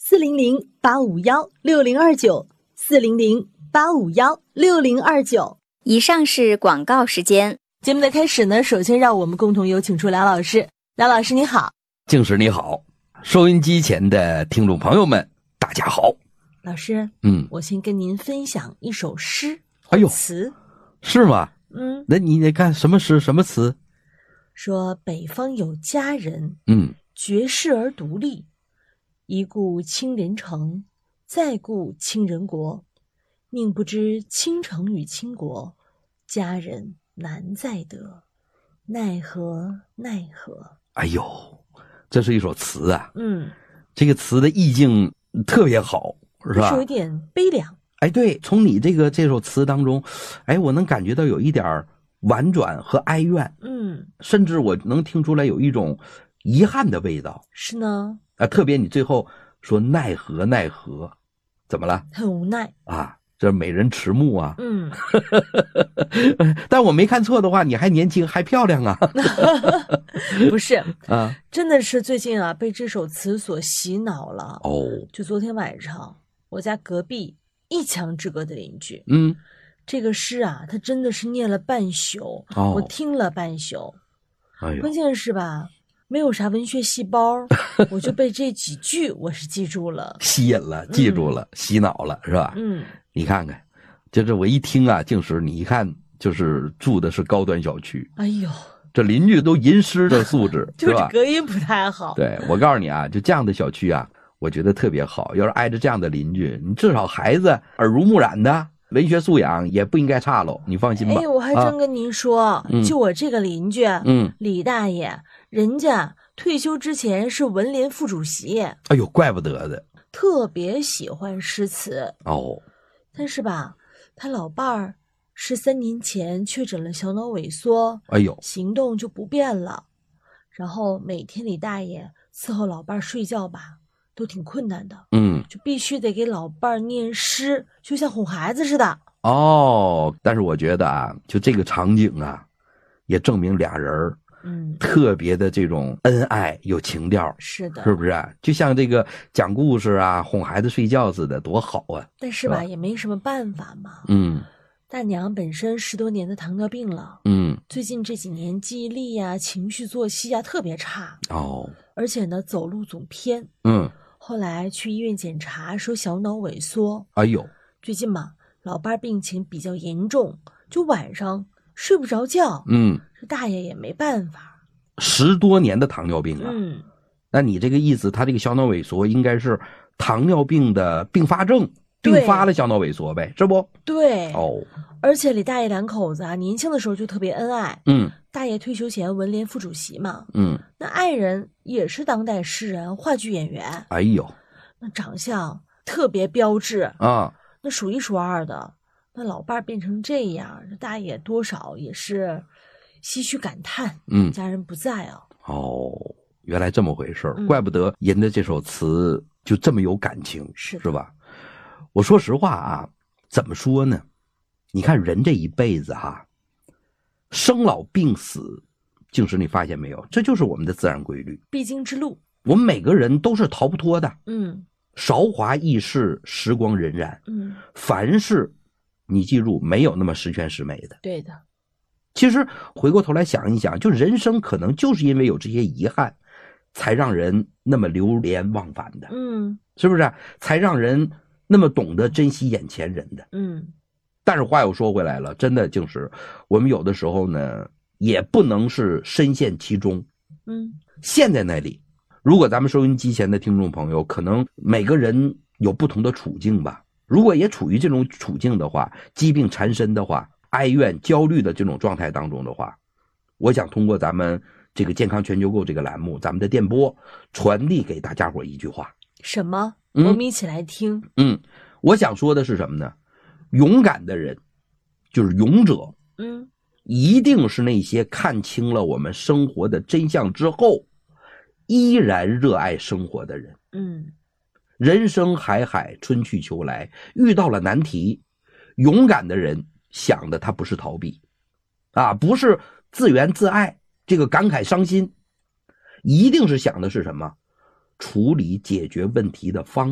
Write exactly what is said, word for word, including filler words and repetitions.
四零零八五幺六零二九，四零零八五幺六零二九。 以上是广告时间。 节目的开始呢，首先让我们共同有请出梁老师。梁老师你好。 静时你好，收音机前的听众朋友们大家好。 老师， 嗯， 我先跟您分享一首诗哎呦词。 是吗？ 嗯， 那你得看什么诗什么词？ 说北方有佳人， 嗯， 绝世而独立，一顾倾人城，再顾倾人国，宁不知倾城与倾国，佳人难再得，奈何奈何。 哎呦，这是一首词啊。 嗯， 这个词的意境特别好，是吧？ 是有一点悲凉。 哎，对，从你这个这首词当中，哎，我能感觉到有一点婉转和哀怨， 嗯， 甚至我能听出来有一种遗憾的味道。 是呢， 啊，特别你最后说奈何奈何，怎么了？ 很无奈啊，这美人迟暮啊。 嗯， 但我没看错的话，你还年轻还漂亮啊。 不是啊， 真的是最近啊被这首词所洗脑了。 哦， 就昨天晚上我家隔壁一墙之隔的邻居， 嗯， 这个诗啊他真的是念了半宿。 哦， 我听了半宿。 哎呦， 关键是吧没有啥文学细胞我就被这几句我是记住了， 吸引了，记住了，嗯，洗脑了，是吧？ 嗯， 你看看，就是我一听啊，静时你一看就是住的是高端小区。 哎呦， 这邻居都吟诗的素质， 就是吧？ 隔音不太好。 对，我告诉你啊，就这样的小区啊，我觉得特别好。要是挨着这样的邻居，你至少孩子耳濡目染的，文学素养也不应该差喽。你放心吧。 哎，我还真跟您说， 啊， 就我这个邻居， 嗯， 李大爷，人家退休之前是文联副主席。 哎呦，怪不得的， 特别喜欢诗词哦。 但是吧，他老伴儿是三年前确诊了小脑萎缩， 哎呦， 行动就不便了。然后每天李大爷伺候老伴儿睡觉吧，都挺困难的。 嗯， 就必须得给老伴儿念诗，就像哄孩子似的。 哦，但是我觉得啊，就这个场景啊，也证明俩人嗯，特别的这种恩爱有情调。 是的， 是不是啊？就像这个讲故事啊，哄孩子睡觉似的，多好啊！ 但是吧，是吧也没什么办法嘛。 嗯， 大娘本身十多年的糖尿病了， 嗯， 最近这几年记忆力呀、情绪作息呀特别差哦， 而且呢走路总偏。 嗯， 后来去医院检查，说小脑萎缩。 哎呦， 最近嘛，老伴病情比较严重，就晚上睡不着觉。 嗯， 这大爷也没办法。 十多年的糖尿病啊， 嗯， 那你这个意思，他这个小脑萎缩应该是糖尿病的并发症，并发了小脑萎缩呗，是不？ 对， 哦， 而且李大爷两口子啊，年轻的时候就特别恩爱。 嗯， 大爷退休前文联副主席嘛， 嗯， 那爱人也是当代诗人、话剧演员。 哎呦， 那长相特别标致啊， 那数一数二的。那老伴变成这样，这大爷多少也是唏嘘感叹， 嗯， 家人不在啊。 哦，原来这么回事， 嗯， 怪不得人的这首词就这么有感情， 是是吧？我说实话啊，怎么说呢？你看人这一辈子哈，生老病死，静时你发现没有？这就是我们的自然规律， 必经之路。 我们每个人都是逃不脱的。 嗯， 韶华易逝，时光荏苒。 嗯， 凡事你记住，没有那么十全十美的。 对的。 其实回过头来想一想，就人生可能就是因为有这些遗憾，才让人那么流连忘返的。 嗯， 是不是？才让人那么懂得珍惜眼前人的。 嗯， 但是话又说回来了，真的就是我们有的时候呢，也不能是深陷其中， 嗯， 陷在那里。如果咱们收音机前的听众朋友，可能每个人有不同的处境吧。如果也处于这种处境的话，疾病缠身的话，哀怨焦虑的这种状态当中的话，我想通过咱们这个健康全球购这个栏目，咱们的电波传递给大家伙一句话。 什么？ 嗯， 我们一起来听。 嗯，我想说的是什么呢？勇敢的人，就是勇者， 嗯， 一定是那些看清了我们生活的真相之后，依然热爱生活的人。 嗯， 人生海海，春去秋来，遇到了难题，勇敢的人想的他不是逃避，啊，不是自怨自艾，这个感慨伤心，一定是想的是什么？处理解决问题的方